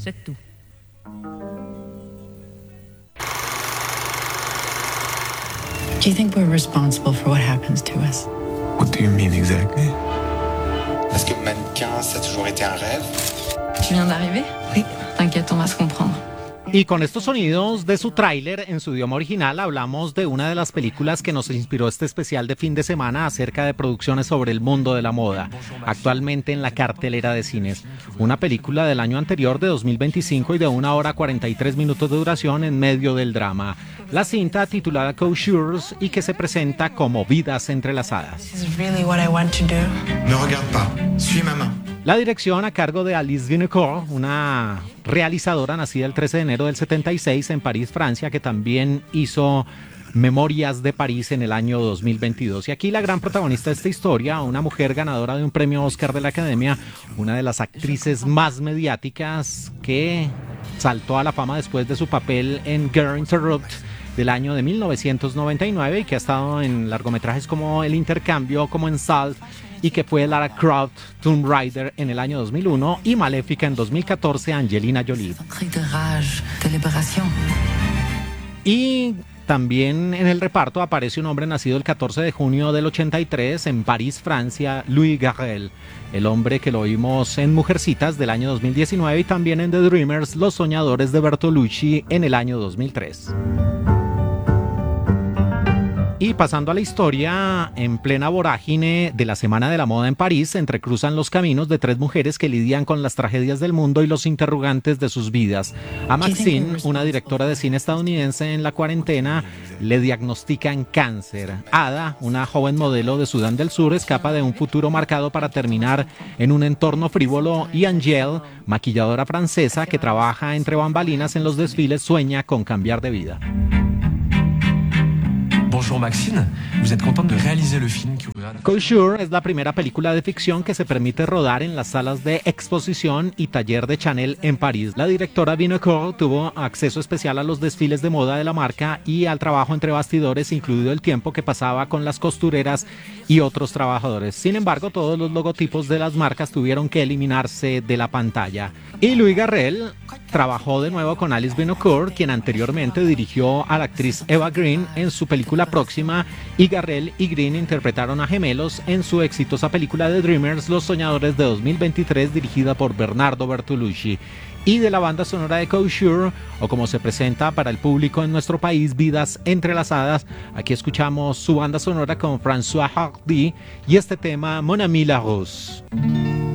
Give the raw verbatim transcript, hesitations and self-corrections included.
C'est tout. Do you think we're responsible for what happens to us? What do you mean exactly? Est-ce que mannequin, ça a toujours été un rêve? Tu viens d'arriver? Oui. T'inquiète, on va se comprendre. Y con estos sonidos de su tráiler en su idioma original hablamos de una de las películas que nos inspiró este especial de fin de semana acerca de producciones sobre el mundo de la moda, actualmente en la cartelera de cines. Una película del año anterior de dos mil veinticinco y de una hora cuarenta y tres minutos de duración en medio del drama. La cinta titulada Coutures y que se presenta como Vidas Entrelazadas. This is really what I want to do. Ne regarde pas, suis ma main. La dirección a cargo de Alice Vinocourt, una realizadora nacida el trece de enero del setenta y seis en París, Francia, que también hizo Memorias de París en el año dos mil veintidós. Y aquí la gran protagonista de esta historia, una mujer ganadora de un premio Oscar de la Academia, una de las actrices más mediáticas que saltó a la fama después de su papel en Girl Interrupt del año de mil novecientos noventa y nueve y que ha estado en largometrajes como El Intercambio, como en Salt, y que fue Lara Croft, Tomb Raider en el año dos mil uno y Maléfica en dos mil catorce, Angelina Jolie. Y también en el reparto aparece un hombre nacido el catorce de junio del ochenta y tres en París, Francia, Louis Garrel, el hombre que lo vimos en Mujercitas del año dos mil diecinueve y también en The Dreamers, Los Soñadores de Bertolucci en el año dos mil tres. Y pasando a la historia, en plena vorágine de la Semana de la Moda en París, se entrecruzan los caminos de tres mujeres que lidian con las tragedias del mundo y los interrogantes de sus vidas. A Maxine, una directora de cine estadounidense en la cuarentena, le diagnostican cáncer. Ada, una joven modelo de Sudán del Sur, escapa de un futuro marcado para terminar en un entorno frívolo, y Angèle, maquilladora francesa que trabaja entre bambalinas en los desfiles, sueña con cambiar de vida. Bonjour Maxine, vous êtes contente de réaliser le film qui ouvrira... Couture es la primera película de ficción que se permite rodar en las salas de exposición y taller de Chanel en París. La directora Vinocourt tuvo acceso especial a los desfiles de moda de la marca y al trabajo entre bastidores, incluido el tiempo que pasaba con las costureras y otros trabajadores. Sin embargo, todos los logotipos de las marcas tuvieron que eliminarse de la pantalla. Y Louis Garrel trabajó de nuevo con Alice Vinocourt, quien anteriormente dirigió a la actriz Eva Green en su película Próxima, y Garrel y Green interpretaron a gemelos en su exitosa película The Dreamers, Los Soñadores de dos mil veintitrés, dirigida por Bernardo Bertolucci. Y de la banda sonora de Couture, o como se presenta para el público en nuestro país, Vidas Entrelazadas, aquí escuchamos su banda sonora con François Hardy y este tema Mon Ami la Rose.